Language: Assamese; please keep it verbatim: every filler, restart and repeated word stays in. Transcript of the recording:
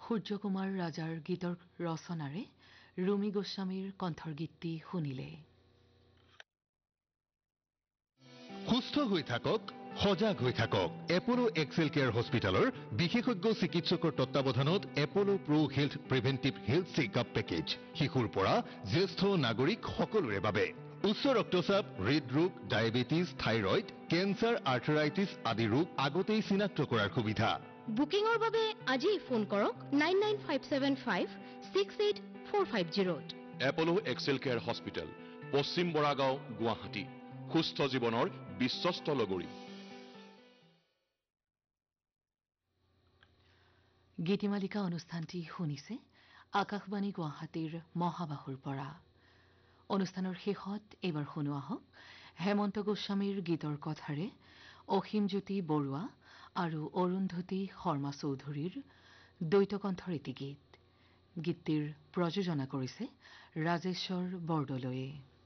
সূৰ্যকুমাৰ ৰাজাৰ গীতৰ ৰচনাৰে ৰুমি গোস্বামীৰ কণ্ঠৰ গীতটি শুনিলে। সুস্থ হৈ থাকক, সজাগ হৈ থাকক। এপলো এক্সেল কেয়াৰ হস্পিটেলৰ বিশেষজ্ঞ চিকিৎসকৰ তত্বাৱধানত এপলো প্ৰ হেল্থ প্ৰিভেন্টিভ হেল্থ চেকআপ পেকেজ শিশুৰ পৰা জ্যেষ্ঠ নাগৰিক সকলোৰে বাবে। উচ্চ ৰক্তচাপ, হৃদৰোগ, ডায়েবেটিছ, থাইৰয়ড, কেঞ্চাৰ, আৰ্থৰাইটিছ আদি ৰোগ আগতেই চিনাক্ত কৰাৰ সুবিধা। বুকিংৰ বাবে আজি ফোন কৰক nine nine five seven five six eight four five জিৰ'ত। এপলো Excel care hospital, পশ্চিম বৰাগাঁও, গুৱাহাটী। সুস্থ জীৱনৰ বিশ্বস্ত লগৰী। গীতিমালিকা অনুষ্ঠানটি শুনিছে আকাশবাণী গুৱাহাটীৰ মহাবাহুৰ পৰা। অনুষ্ঠানৰ শেষত এইবাৰ শুনোৱা হওক হেমন্ত গোস্বামীৰ গীতৰ কথাৰে অসীমজ্যোতি বৰুৱা আৰু অৰুন্ধতী শৰ্মা চৌধুৰীৰ দ্বৈতকণ্ঠৰ এটি গীত। গীতটিৰ প্ৰযোজনা কৰিছে ৰাজেশ্বৰ বৰদলৈয়ে।